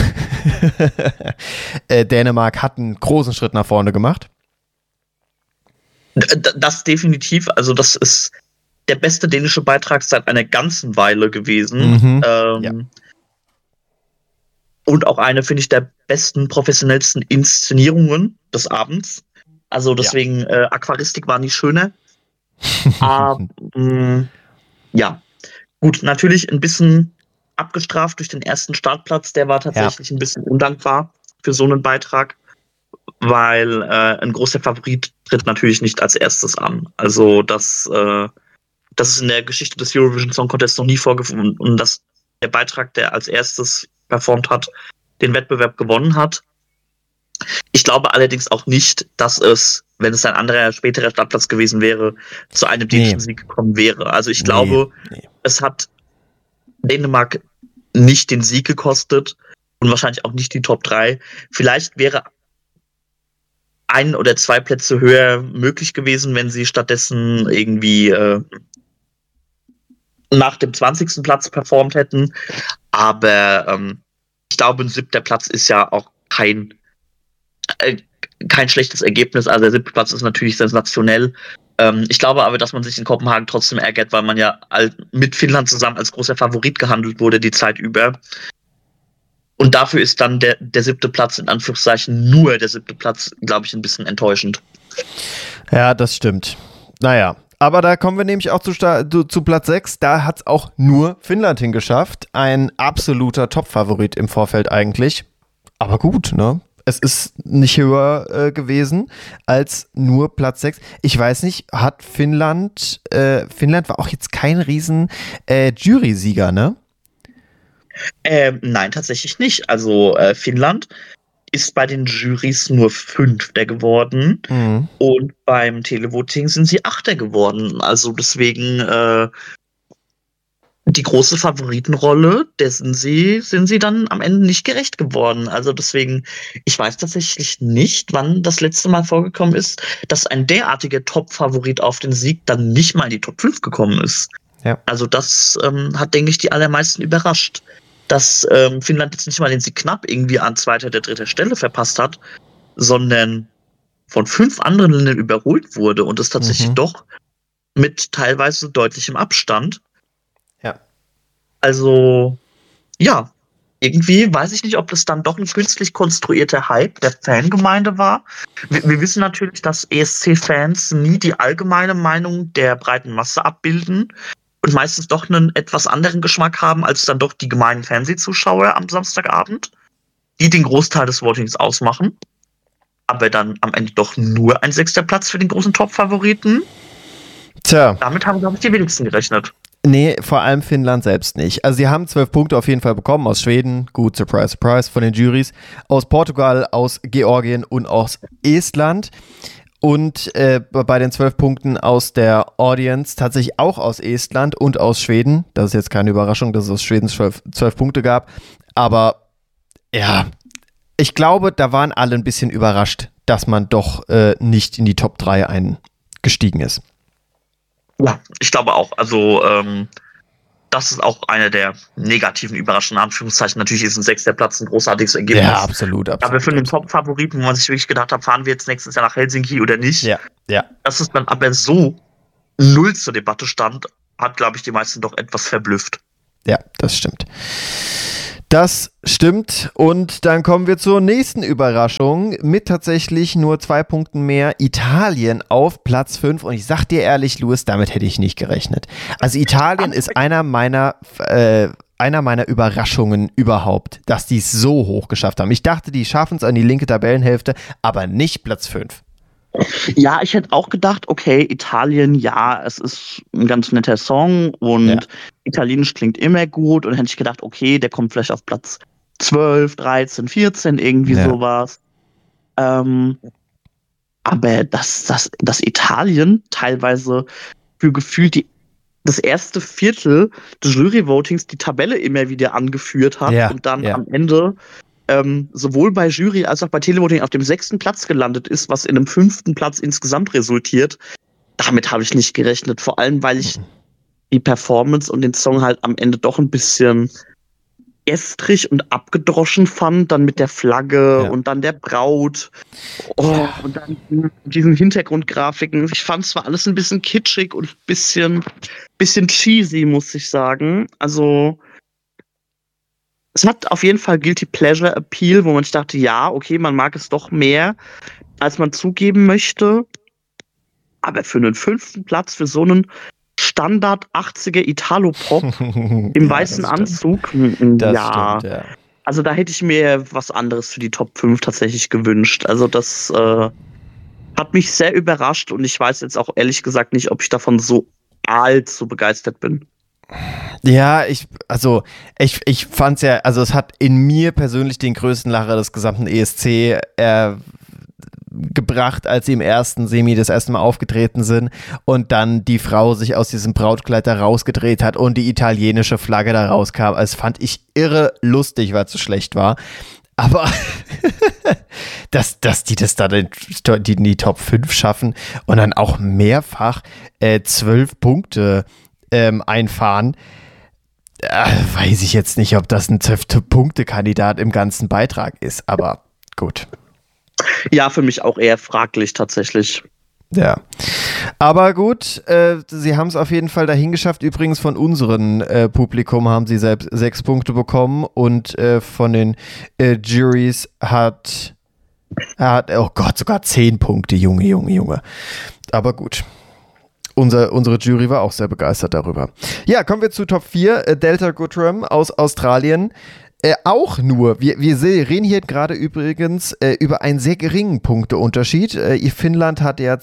Dänemark hat einen großen Schritt nach vorne gemacht. Das definitiv, also das ist der beste dänische Beitrag seit einer ganzen Weile gewesen. Und auch eine, finde ich, der besten, professionellsten Inszenierungen des Abends. Also deswegen, Aquaristik war nicht schöner. Ja, gut, natürlich ein bisschen abgestraft durch den ersten Startplatz. Der war tatsächlich ein bisschen undankbar für so einen Beitrag, weil ein großer Favorit tritt natürlich nicht als erstes an. Also das ist in der Geschichte des Eurovision Song Contest noch nie vorgefunden, und dass der Beitrag, der als erstes performt hat, den Wettbewerb gewonnen hat. Ich glaube allerdings auch nicht, dass es, wenn es ein anderer späterer Startplatz gewesen wäre, zu einem dänischen Sieg gekommen wäre. Also ich glaube, es hat Dänemark nicht den Sieg gekostet und wahrscheinlich auch nicht die Top 3. Vielleicht wäre 1 oder 2 Plätze höher möglich gewesen, wenn sie stattdessen irgendwie nach dem 20. Platz performt hätten. Aber ich glaube, ein 7. Platz ist ja auch kein schlechtes Ergebnis. Also der 7. Platz ist natürlich sensationell. Ich glaube aber, dass man sich in Kopenhagen trotzdem ärgert, weil man ja mit Finnland zusammen als großer Favorit gehandelt wurde die Zeit über. Und dafür ist dann der 7. Platz, in Anführungszeichen nur der 7. Platz, glaube ich, ein bisschen enttäuschend. Ja, das stimmt. Naja, aber da kommen wir nämlich auch zu Platz 6. Da hat es auch nur Finnland hingeschafft. Ein absoluter Top-Favorit im Vorfeld eigentlich. Aber gut, ne? Es ist nicht höher gewesen als nur Platz 6. Ich weiß nicht, hat Finnland war auch jetzt kein riesen Jury-Sieger, ne? Nein, tatsächlich nicht. Also Finnland ist bei den Jurys nur 5. geworden und beim Televoting sind sie 8. geworden. Also deswegen die große Favoritenrolle, dessen sind sie dann am Ende nicht gerecht geworden. Also deswegen, ich weiß tatsächlich nicht, wann das letzte Mal vorgekommen ist, dass ein derartiger Top-Favorit auf den Sieg dann nicht mal in die Top 5 gekommen ist. Ja. Also das hat, denke ich, die allermeisten überrascht, dass Finnland jetzt nicht mal den Sieg knapp irgendwie an 2. oder 3. Stelle verpasst hat, sondern von 5 anderen Ländern überholt wurde und es tatsächlich doch mit teilweise deutlichem Abstand. Ja. Also, ja, irgendwie weiß ich nicht, ob das dann doch ein künstlich konstruierter Hype der Fangemeinde war. Wir wissen natürlich, dass ESC-Fans nie die allgemeine Meinung der breiten Masse abbilden und meistens doch einen etwas anderen Geschmack haben als dann doch die gemeinen Fernsehzuschauer am Samstagabend, die den Großteil des Votings ausmachen. Aber dann am Ende doch nur ein 6. Platz für den großen Top-Favoriten. Tja. Damit haben, glaube ich, die wenigsten gerechnet. Nee, vor allem Finnland selbst nicht. Also sie haben 12 Punkte auf jeden Fall bekommen aus Schweden, gut, surprise, surprise, von den Jurys, aus Portugal, aus Georgien und aus Estland. Und bei den 12 Punkten aus der Audience tatsächlich auch aus Estland und aus Schweden. Das ist jetzt keine Überraschung, dass es aus Schweden 12 Punkte gab. Aber ja, ich glaube, da waren alle ein bisschen überrascht, dass man doch nicht in die Top 3 eingestiegen ist. Ja, ich glaube auch. Also, das ist auch eine der negativen Überraschungen, Anführungszeichen. Natürlich ist ein 6. Platz ein großartiges Ergebnis. Ja, absolut. Aber für einen Top-Favoriten, wo man sich wirklich gedacht hat, fahren wir jetzt nächstes Jahr nach Helsinki oder nicht, ja. dass es dann aber so null zur Debatte stand, hat, glaube ich, die meisten doch etwas verblüfft. Ja, das stimmt. Das stimmt. Und dann kommen wir zur nächsten Überraschung mit tatsächlich nur 2 Punkten mehr. Italien auf Platz 5. Und ich sag dir ehrlich, Louis, damit hätte ich nicht gerechnet. Also Italien ist einer meiner Überraschungen überhaupt, dass die es so hoch geschafft haben. Ich dachte, die schaffen es an die linke Tabellenhälfte, aber nicht Platz 5. Ja, ich hätte auch gedacht, okay, Italien, ja, es ist ein ganz netter Song und Italienisch klingt immer gut. Und dann hätte ich gedacht, okay, der kommt vielleicht auf Platz 12, 13, 14, irgendwie sowas. Aber dass Italien teilweise für gefühlt das erste Viertel des Jury-Votings die Tabelle immer wieder angeführt hat und dann am Ende sowohl bei Jury als auch bei Televoting auf dem 6. Platz gelandet ist, was in einem 5. Platz insgesamt resultiert. Damit habe ich nicht gerechnet. Vor allem, weil ich die Performance und den Song halt am Ende doch ein bisschen gestrig und abgedroschen fand. Dann mit der Flagge und dann der Braut. Und dann diesen Hintergrundgrafiken. Ich fand zwar alles ein bisschen kitschig und ein bisschen cheesy, muss ich sagen. Also es hat auf jeden Fall Guilty Pleasure Appeal, wo man sich dachte, ja, okay, man mag es doch mehr, als man zugeben möchte. Aber für einen 5. Platz, für so einen Standard 80er Italo-Pop im weißen Anzug, stimmt, ja. Also da hätte ich mir was anderes für die Top 5 tatsächlich gewünscht. Also das hat mich sehr überrascht und ich weiß jetzt auch ehrlich gesagt nicht, ob ich davon so allzu begeistert bin. Ja, ich fand's ja, also es hat in mir persönlich den größten Lacher des gesamten ESC gebracht, als sie im ersten Semi das erste Mal aufgetreten sind und dann die Frau sich aus diesem Brautkleid da rausgedreht hat und die italienische Flagge da rauskam. Das fand ich irre lustig, weil es so schlecht war. Aber dass die das da in die Top 5 schaffen und dann auch mehrfach 12 Punkte einfahren, weiß ich jetzt nicht, ob das ein 12-Punkte-Kandidat im ganzen Beitrag ist, aber gut. Ja, für mich auch eher fraglich tatsächlich. Ja, aber gut, sie haben es auf jeden Fall dahin geschafft. Übrigens von unserem Publikum haben sie selbst 6 Punkte bekommen und von den Juries hat, oh Gott, sogar 10 Punkte, Junge. Aber gut. Unsere Jury war auch sehr begeistert darüber. Ja, kommen wir zu Top 4. Delta Goodrem aus Australien. Auch nur, wir reden hier gerade übrigens über einen sehr geringen Punkteunterschied. Finnland hat ja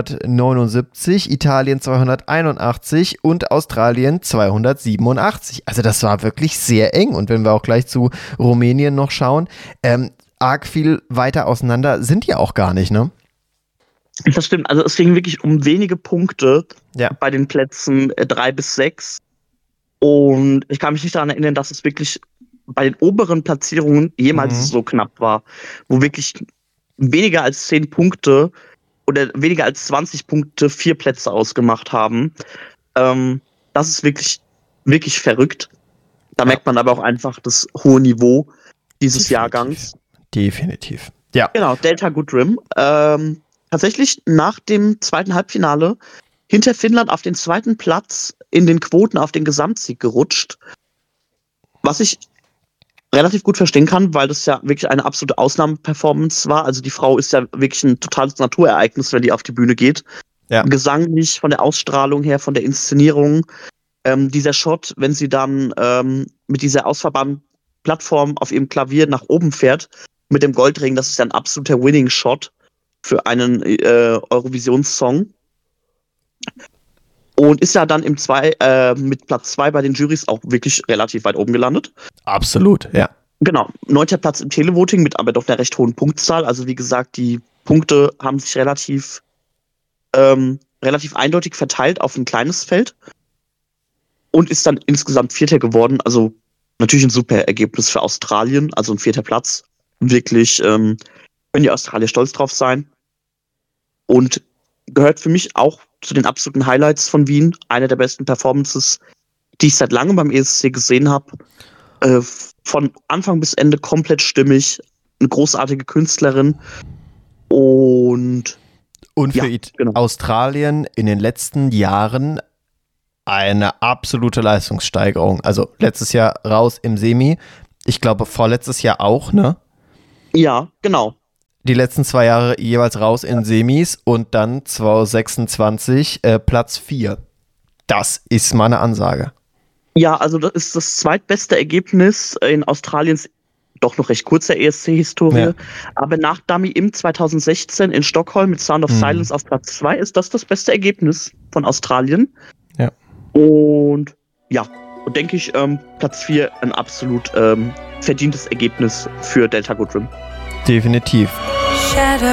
279, Italien 281 und Australien 287. Also das war wirklich sehr eng. Und wenn wir auch gleich zu Rumänien noch schauen, arg viel weiter auseinander sind die auch gar nicht, ne? Das stimmt, also es ging wirklich um wenige Punkte bei den Plätzen 3 bis 6. Und ich kann mich nicht daran erinnern, dass es wirklich bei den oberen Platzierungen jemals so knapp war, wo wirklich weniger als 10 Punkte oder weniger als 20 Punkte 4 Plätze ausgemacht haben. Das ist wirklich, wirklich verrückt. Da merkt man aber auch einfach das hohe Niveau dieses Jahrgangs. Definitiv. Ja. Genau, Delta Goodrem. Tatsächlich nach dem zweiten Halbfinale hinter Finnland auf den 2. Platz in den Quoten auf den Gesamtsieg gerutscht. Was ich relativ gut verstehen kann, weil das ja wirklich eine absolute Ausnahmeperformance war. Also die Frau ist ja wirklich ein totales Naturereignis, wenn die auf die Bühne geht. Ja. Gesanglich, von der Ausstrahlung her, von der Inszenierung. Dieser Shot, wenn sie dann mit dieser ausfahrbaren Plattform auf ihrem Klavier nach oben fährt, mit dem Goldring, das ist ja ein absoluter Winning-Shot für einen Eurovisionssong. Und ist ja dann mit Platz 2 bei den Jurys auch wirklich relativ weit oben gelandet. Absolut, ja. Genau, 9. Platz im Televoting mit aber doch einer recht hohen Punktzahl. Also wie gesagt, die Punkte haben sich relativ eindeutig verteilt auf ein kleines Feld. Und ist dann insgesamt 4. geworden. Also natürlich ein super Ergebnis für Australien, also ein 4. Platz. Wirklich können die Australier stolz drauf sein. Und gehört für mich auch zu den absoluten Highlights von Wien. Eine der besten Performances, die ich seit langem beim ESC gesehen habe. Von Anfang bis Ende komplett stimmig. Eine großartige Künstlerin. Und Und für genau. Australien in den letzten Jahren eine absolute Leistungssteigerung. Also letztes Jahr raus im Semi. Ich glaube, vorletztes Jahr auch, ne? Ja, genau. Die letzten 2 Jahre jeweils raus in Semis und dann 2026 Platz 4. Das ist mal eine Ansage. Ja, also das ist das zweitbeste Ergebnis in Australiens doch noch recht kurzer ESC-Historie. Ja. Aber nach Dummy im 2016 in Stockholm mit Sound of Silence auf Platz 2 ist das beste Ergebnis von Australien. Ja. Und ja, denke ich, Platz 4 ein absolut verdientes Ergebnis für Delta Goodrem. Definitiv.